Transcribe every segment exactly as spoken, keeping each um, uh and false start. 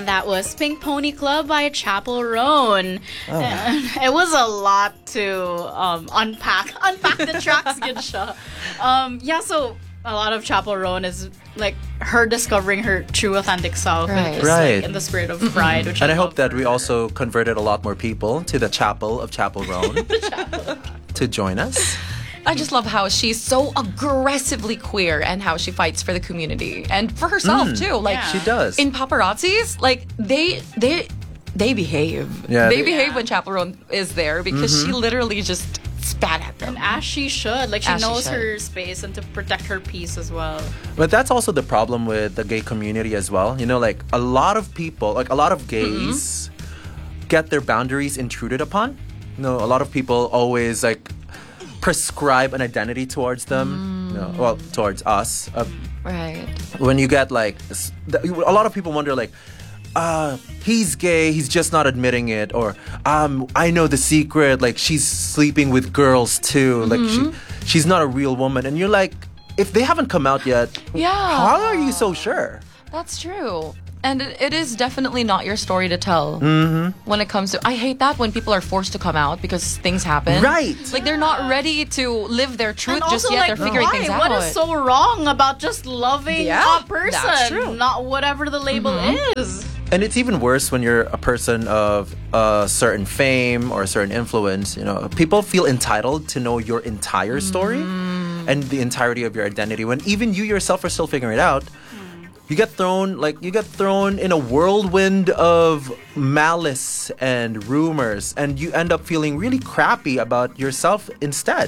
And that was Pink Pony Club by Chapel Roan. Oh. And it was a lot to um, unpack. Unpack the tracks, good siya. Um, yeah, so a lot of Chapel Roan is like her discovering her true authentic self. Right. And just, Right. like, in the spirit of pride. Which And I love hope that for we her. also converted a lot more people to the chapel of Chapel Roan to join us. I just love how she's so aggressively queer and how she fights for the community and for herself too. Like Yeah. She does. in paparazzis, like they they they behave. Yeah, they they- behave Yeah. when Chaperone is there because she literally just spat at them. And as she should. Like, she As she knows should. her space and to protect her peace as well. But that's also the problem with the gay community as well. You know, like a lot of people, like a lot of gays get their boundaries intruded upon. You know, a lot of people always like prescribe an identity towards them. You know, well, towards us. Uh, Right. when you get like, s- th- a lot of people wonder like, uh, he's gay, he's just not admitting it, or um, I know the secret, like she's sleeping with girls too, like she, she's not a real woman, and you're like, if they haven't come out yet, Yeah. how are you so sure? That's true. And it, it is definitely not your story to tell mm-hmm. when it comes to. I hate that when people are forced to come out because things happen. Right. Like they're not ready to live their truth And just also, yet. like, they're figuring why? things out. What is so wrong about just loving Yeah, a person? that's true. Not whatever the label is. And it's even worse when you're a person of a certain fame or a certain influence. You know, people feel entitled to know your entire story and the entirety of your identity when even you yourself are still figuring it out. You get thrown like you get thrown in a whirlwind of malice and rumors, and you end up feeling really crappy about yourself instead.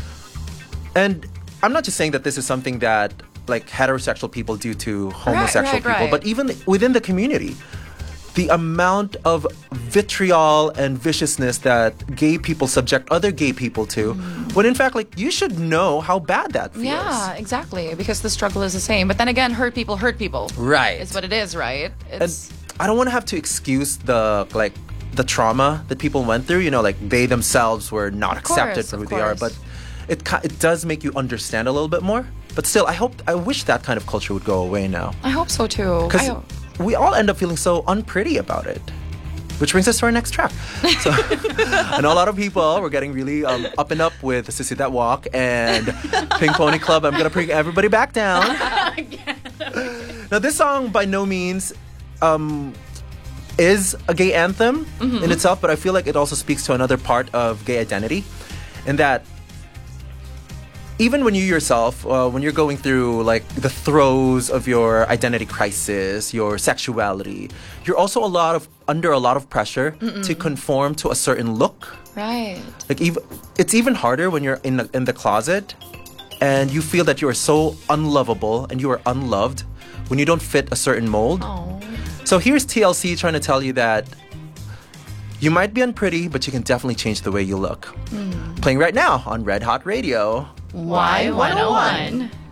And I'm not just saying that this is something that like heterosexual people do to homosexual right, people, right. but even within the community, the amount of vitriol and viciousness that gay people subject other gay people to, when in fact, like, you should know how bad that feels. Yeah, exactly. Because the struggle is the same. But then again, hurt people hurt people. Right. Is what it is, right? It's And I don't want to have to excuse the like the trauma that people went through. You know, like they themselves were not accepted course, for who of they are, course. but it ki- it does make you understand a little bit more. But still, I hope I wish that kind of culture would go away now, I hope so too. I because hope- we all end up feeling so unpretty about it. Which brings us to our next track. So, I know a lot of people were getting really um, up and up with Sissy That Walk and Pink Pony Club. I'm going to bring everybody back down. Now, this song by no means um, is a gay anthem in itself, but I feel like it also speaks to another part of gay identity, in that even when you yourself, uh, when you're going through like the throes of your identity crisis, your sexuality, you're also a lot of under a lot of pressure to conform to a certain look. right. Like even it's even harder when you're in the, in the closet and you feel that you are so unlovable and you are unloved when you don't fit a certain mold. Oh. So here's T L C trying to tell you that you might be unpretty, but you can definitely change the way you look. Playing right now on Red Hot Radio. Y one oh one.